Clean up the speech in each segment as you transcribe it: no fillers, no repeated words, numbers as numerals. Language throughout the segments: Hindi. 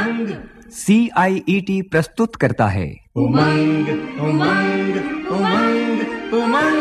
उमंग CIET प्रस्तुत करता है उमंग उमंग उमंग उमंग।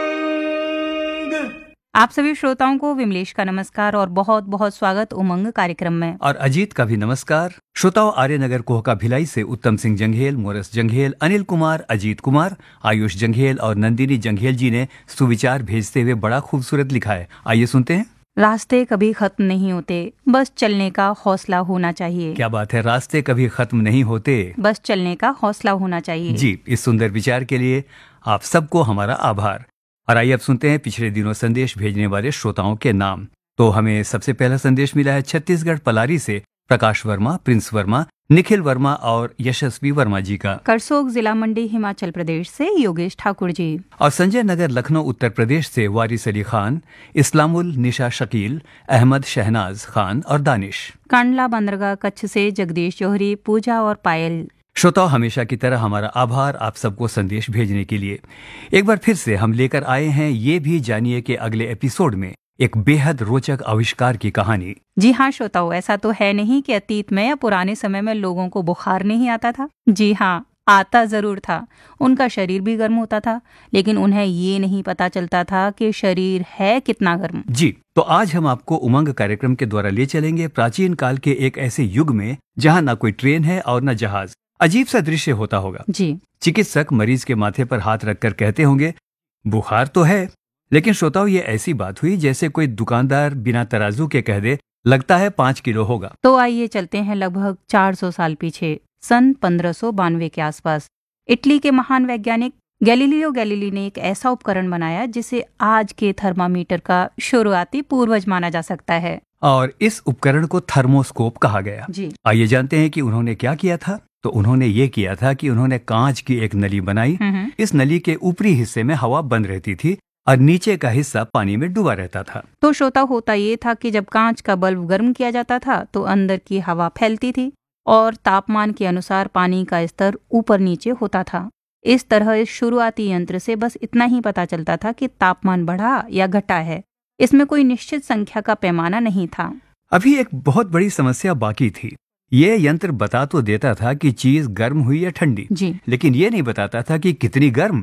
आप सभी श्रोताओं को विमलेश का नमस्कार और बहुत बहुत स्वागत उमंग कार्यक्रम में। और अजीत का भी नमस्कार। श्रोताओं, आर्यनगर कोहका भिलाई से उत्तम सिंह जंघेल, मोरस जंघेल, अनिल कुमार, अजीत कुमार, आयुष जंघेल और नंदिनी जंघेल जी ने सुविचार भेजते हुए बड़ा खूबसूरत लिखा है। आइए सुनते हैं। रास्ते कभी खत्म नहीं होते, बस चलने का हौसला होना चाहिए। क्या बात है, रास्ते कभी खत्म नहीं होते, बस चलने का हौसला होना चाहिए। जी, इस सुंदर विचार के लिए आप सबको हमारा आभार। और आइए अब सुनते हैं पिछले दिनों संदेश भेजने वाले श्रोताओं के नाम। तो हमें सबसे पहला संदेश मिला है छत्तीसगढ़ पलारी से प्रकाश वर्मा, प्रिंस वर्मा, निखिल वर्मा और यशस्वी वर्मा जी का। करसोग जिला मंडी हिमाचल प्रदेश से योगेश ठाकुर जी। और संजय नगर लखनऊ उत्तर प्रदेश से वारिस अली खान, इस्लामुल निशा शकील, अहमद शहनाज खान और दानिश। कांडला बंदरगाह कच्छ से जगदीश जौहरी, पूजा और पायल। श्रोताओं, हमेशा की तरह हमारा आभार आप सबको संदेश भेजने के लिए। एक बार फिर से हम लेकर आए हैं, ये भी जानिए कि अगले एपिसोड में एक बेहद रोचक आविष्कार की कहानी। जी हाँ श्रोताओं, ऐसा तो है नहीं कि अतीत में या पुराने समय में लोगों को बुखार नहीं आता था। जी हाँ, आता जरूर था। उनका शरीर भी गर्म होता था, लेकिन उन्हें ये नहीं पता चलता था कि शरीर है कितना गर्म। जी, तो आज हम आपको उमंग कार्यक्रम के द्वारा ले चलेंगे प्राचीन काल के एक ऐसे युग में जहाँ न कोई ट्रेन है और न जहाज। अजीब सा दृश्य होता होगा। जी। चिकित्सक मरीज के माथे पर हाथ रखकर कहते होंगे, बुखार तो है। लेकिन श्रोताओं, ये ऐसी बात हुई जैसे कोई दुकानदार बिना तराजू के कह दे, लगता है 5 किलो होगा। तो आइए चलते हैं लगभग 400 साल पीछे, सन 1592 के आसपास। इटली के महान वैज्ञानिक गैलीलियो गैलीली ने एक ऐसा उपकरण बनाया जिसे आज के थर्मामीटर का शुरुआती पूर्वज माना जा सकता है। और इस उपकरण को थर्मोस्कोप कहा गया। जी। आइए जानते हैं कि उन्होंने क्या किया था। तो उन्होंने ये किया था कि उन्होंने कांच की एक नली बनाई। इस नली के ऊपरी हिस्से में हवा बंद रहती थी और नीचे का हिस्सा पानी में डूबा रहता था। तो श्रोता, होता ये था कि जब कांच का बल्ब गर्म किया जाता था तो अंदर की हवा फैलती थी और तापमान के अनुसार पानी का स्तर ऊपर नीचे होता था। इस तरह इस शुरुआती यंत्र से बस इतना ही पता चलता था कि तापमान बढ़ा या घटा है। इसमें कोई निश्चित संख्या का पैमाना नहीं था। अभी एक बहुत बड़ी समस्या बाकी थी। ये यंत्र बता तो देता था कि चीज गर्म हुई या ठंडी, जी। लेकिन ये नहीं बताता था कि कितनी गर्म